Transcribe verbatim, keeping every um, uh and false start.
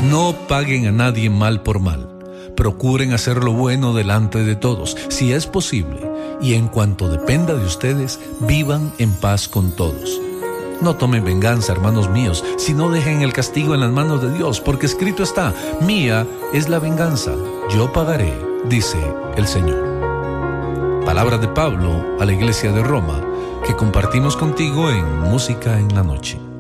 No paguen a nadie mal por mal. Procuren hacer lo bueno delante de todos, si es posible, y en cuanto dependa de ustedes, vivan en paz con todos. No tomen venganza, hermanos míos, sino dejen el castigo en las manos de Dios, porque escrito está: mía es la venganza, yo pagaré, dice el Señor. Palabras de Pablo a la iglesia de Roma, que compartimos contigo en Música en la Noche.